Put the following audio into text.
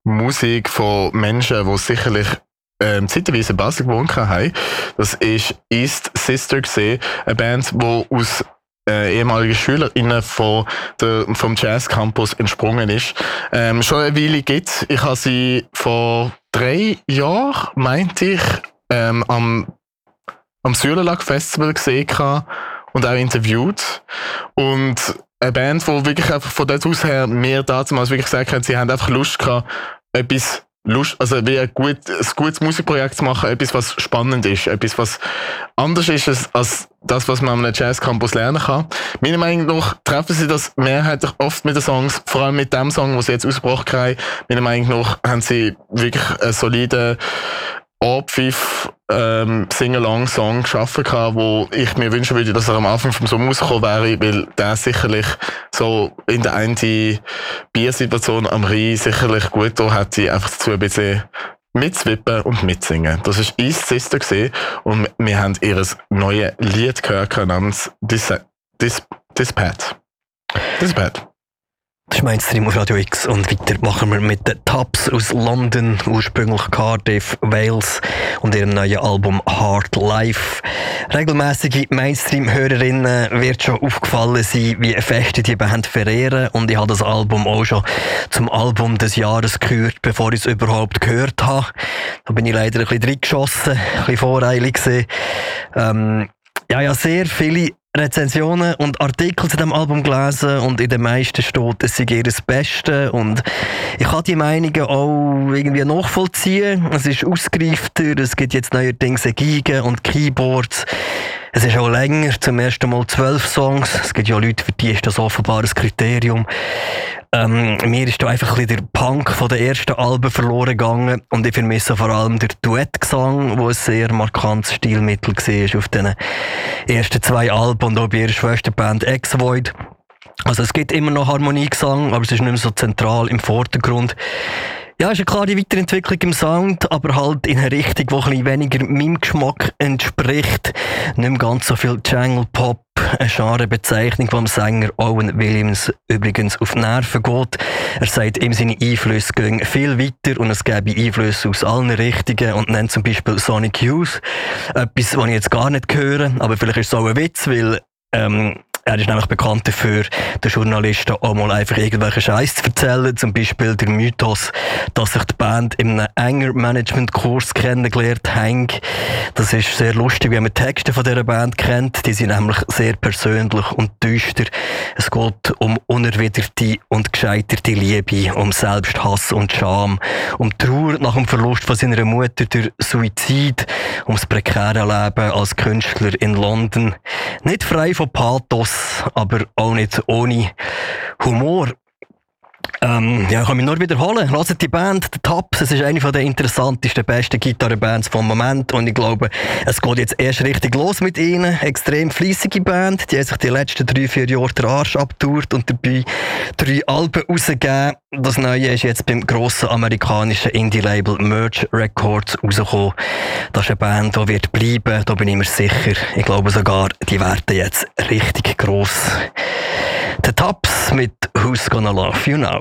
Musik von Menschen, die sicherlich zeitweise in Basel gewohnt haben. Das ist East Sister gewesen, eine Band, die aus ehemalige SchülerInnen vom Jazz Campus entsprungen ist. Schon eine Weile gibt. Ich habe sie vor 3 Jahren, meinte ich, am Süderlag Festival gesehen und auch interviewt. Und eine Band, die wirklich einfach von dort aus her mir damals wirklich gesagt haben, sie haben einfach Lust gehabt, wie ein gutes Musikprojekt zu machen, etwas, was spannend ist, etwas, was anders ist als das, was man am Jazz Campus lernen kann. Meiner Meinung nach treffen sie das mehrheitlich oft mit den Songs, vor allem mit dem Song, den sie jetzt ausgebracht haben. Meiner Meinung nach haben sie wirklich einen soliden Abpfiff Sing-Along-Song geschaffen gehabt, wo ich mir wünschen würde, dass er am Anfang vom Sommer rausgekommen wäre, weil der sicherlich so in der einen Biersituation am Rhein sicherlich gut da hätte, einfach dazu ein bisschen mitzwippen und mitsingen. Das war East Sister gewesen, und wir haben ihr neues Lied gehört namens Dispatch. Das ist Mainstream auf Radio X und weiter machen wir mit den Tubbs aus London, ursprünglich Cardiff, Wales und ihrem neuen Album Hard Life. Regelmäßige Mainstream-Hörerinnen wird schon aufgefallen sein, wie fest die Band verehren, und ich habe das Album auch schon zum Album des Jahres gehört, bevor ich es überhaupt gehört habe. Da bin ich leider ein bisschen reingeschossen, ein bisschen voreilig gewesen. Ja, sehr viele Rezensionen und Artikel zu diesem Album gelesen, und in den meisten steht, es sei ihr das Beste, und ich kann die Meinungen auch irgendwie nachvollziehen. Es ist ausgereifter, es gibt jetzt neuerdings Gigen und Keyboards. Es ist auch länger, zum ersten Mal 12 Songs. Es gibt ja Leute, für die ist das offenbar ein Kriterium. Mir ist da einfach ein bisschen der Punk von den ersten Alben verloren gegangen, und ich vermisse vor allem den Duettgesang, wo ein sehr markantes Stilmittel war auf den ersten 2 Alben und auch bei ihrer Schwesterband Ex-Void. Also es gibt immer noch Harmoniegesang, aber es ist nicht mehr so zentral im Vordergrund. Ja, es ist eine klare Weiterentwicklung im Sound, aber halt in eine Richtung, die ein bisschen weniger meinem Geschmack entspricht. Nicht mehr ganz so viel Jungle Pop, eine Genrebezeichnung, die dem Sänger Owen Williams übrigens auf die Nerven geht. Er sagt, ihm seine Einflüsse gehen viel weiter und es gäbe Einflüsse aus allen Richtungen, und nennt zum Beispiel Sonic Youth. Etwas, was ich jetzt gar nicht höre, aber vielleicht ist es auch ein Witz, weil er ist nämlich bekannt dafür, den Journalisten auch mal einfach irgendwelchen Scheiß zu erzählen. Zum Beispiel der Mythos, dass sich die Band in einem Anger-Management-Kurs kennengelernt haben. Das ist sehr lustig, wenn man Texte von dieser Band kennt. Die sind nämlich sehr persönlich und düster. Es geht um unerwiderte und gescheiterte Liebe, um Selbsthass und Scham, um Trauer nach dem Verlust von seiner Mutter durch Suizid, ums prekäre Leben als Künstler in London. Nicht frei von Pathos, aber auch nicht ohne Humor. Ich kann mich nur wiederholen. Hört die Band, die Tubbs, es ist eine der interessantesten, besten Gitarrenbands vom Moment, und ich glaube, es geht jetzt erst richtig los mit ihnen. Extrem fleissige Band, die haben sich die letzten 3-4 Jahre den Arsch abgetourt und dabei 3 Alben rausgegeben. Das Neue ist jetzt beim grossen amerikanischen Indie-Label Merge Records rausgekommen. Das ist eine Band, die wird bleiben, da bin ich mir sicher. Ich glaube sogar, die werden jetzt richtig gross. The Tubbs mit Who's Gonna Love You Now.